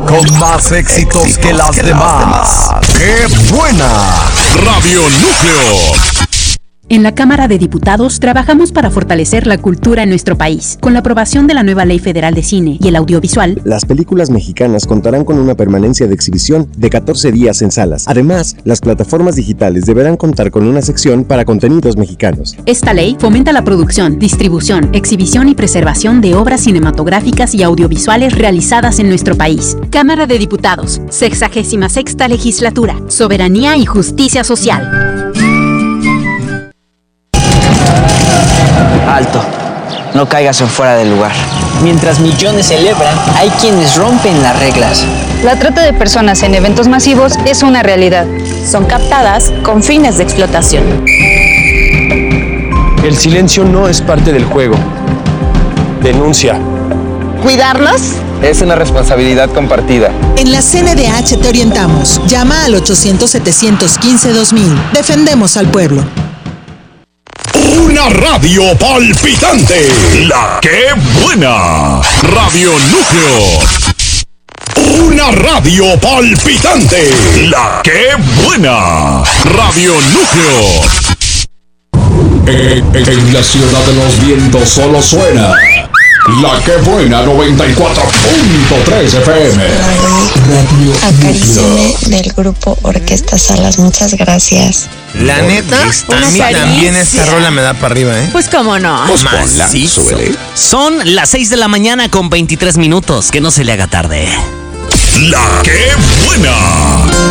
con más éxitos que las demás. ¡Qué buena! Radio Núcleo. En la Cámara de Diputados trabajamos para fortalecer la cultura en nuestro país. Con la aprobación de la nueva Ley Federal de Cine y el Audiovisual, las películas mexicanas contarán con una permanencia de exhibición de 14 días en salas. Además, las plataformas digitales deberán contar con una sección para contenidos mexicanos. Esta ley fomenta la producción, distribución, exhibición y preservación de obras cinematográficas y audiovisuales realizadas en nuestro país. Cámara de Diputados, 66ª Legislatura, Soberanía y Justicia Social. Alto, no caigas en fuera del lugar. Mientras millones celebran, hay quienes rompen las reglas. La trata de personas en eventos masivos es una realidad. Son captadas con fines de explotación. El silencio no es parte del juego. Denuncia. ¿Cuidarlos? Es una responsabilidad compartida. En la CNDH te orientamos. Llama al 800-715-2000. Defendemos al pueblo. Una radio palpitante. La que buena. Radio Núcleo. Una radio palpitante. La que buena. Radio Núcleo. En la ciudad de los vientos solo suena La que buena 94.3 FM. Radio Acaríciame del grupo Orquesta Salas, muchas gracias. La neta, a mí también esta rola me da para arriba, ¿eh? Pues cómo no. Pues ponla, súbele. Son las 6 de la mañana con 23 minutos, que no se le haga tarde. La que buena.